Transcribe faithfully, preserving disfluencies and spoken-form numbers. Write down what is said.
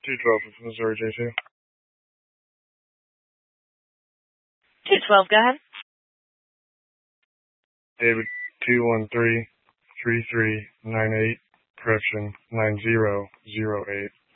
two twelve with Missouri J two. two twelve, go ahead. David, two one three, three three nine eight, correction, nine zero zero eight.